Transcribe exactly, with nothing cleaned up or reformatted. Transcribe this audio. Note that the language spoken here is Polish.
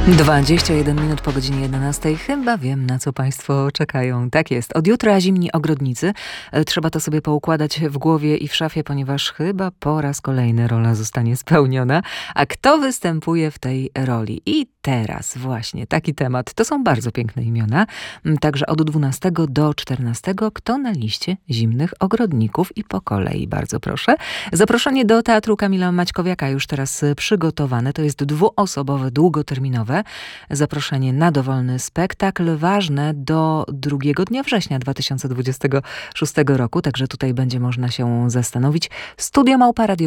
dwadzieścia jeden minut po godzinie jedenastej. Chyba wiem, na co Państwo czekają. Tak jest. Od jutra zimni ogrodnicy. Trzeba to sobie poukładać w głowie i w szafie, ponieważ chyba po raz kolejny rola zostanie spełniona. A kto występuje w tej roli? I teraz właśnie taki temat. To są bardzo piękne imiona. Także od dwunastego do czternastego. Kto na liście zimnych ogrodników? I po kolei, bardzo proszę. Zaproszenie do Teatru Kamila Maćkowiaka już teraz przygotowane. To jest dwuosobowe, długoterminowe zaproszenie na dowolny spektakl, ważne do drugiego dnia września dwa tysiące dwudziestego szóstego roku, także tutaj będzie można się zastanowić. Studio Małpa Radio